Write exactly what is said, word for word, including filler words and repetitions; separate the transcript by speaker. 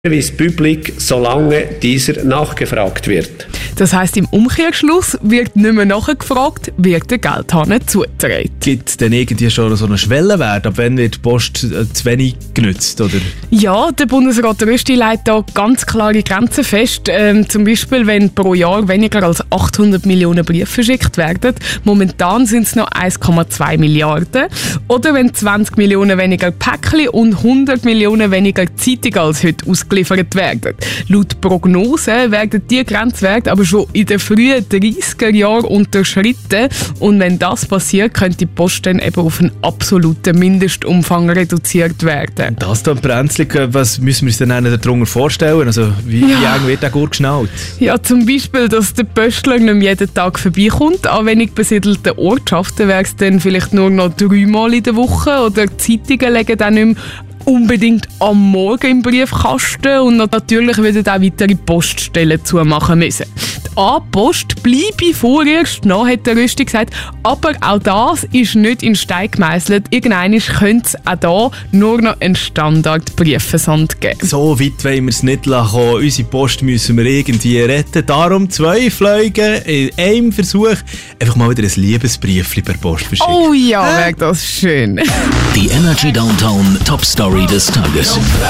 Speaker 1: Service Public, solange dieser nachgefragt wird.
Speaker 2: Das heisst, im Umkehrschluss wird nicht mehr nachgefragt, wird der Geldhahn zugetragen.
Speaker 3: Gibt es denn irgendwie schon so einen Schwellenwert, ab wann wird die Post äh, zu wenig genutzt? Oder?
Speaker 2: Ja, der Bundesrat Rösti legt da ganz klare Grenzen fest. Ähm, zum Beispiel, wenn pro Jahr weniger als achthundert Millionen Briefe verschickt werden. Momentan sind es noch eins Komma zwei Milliarden. Oder wenn zwanzig Millionen weniger Päckchen und hundert Millionen weniger Zeitungen als heute ausgeliefert werden. Laut Prognosen werden diese Grenzwerte aber schon in den frühen dreißiger Jahren unterschritten. Und wenn das passiert, könnte die Post dann eben auf einen absoluten Mindestumfang reduziert werden.
Speaker 3: Das da brenzlig, was müssen wir uns denn einen darunter vorstellen? Also wie,
Speaker 2: Ja.
Speaker 3: wie eng wird der Gurt geschnallt?
Speaker 2: Ja, zum Beispiel, dass der Pöstler nicht mehr jeden Tag vorbeikommt. An wenig besiedelten Ortschaften wäre es dann vielleicht nur noch dreimal in der Woche. Oder die Zeitungen legen dann nicht mehr unbedingt am Morgen im Briefkasten und natürlich würden auch weitere Poststellen zumachen müssen. Die A-Post bleibe vorerst noch, hat der Rösti gesagt, aber auch das ist nicht in Stein gemeißelt. Irgendwann könnte es auch da nur noch einen Standard-Briefversand geben.
Speaker 3: So weit wollen wir es nicht lassen. Unsere Post müssen wir irgendwie retten. Darum zwei Flüge in einem Versuch. Einfach mal wieder ein Liebesbriefchen per Post verschicken.
Speaker 2: Oh ja, wäre das schön.
Speaker 4: Die Energy Downtown Top Story des Tages.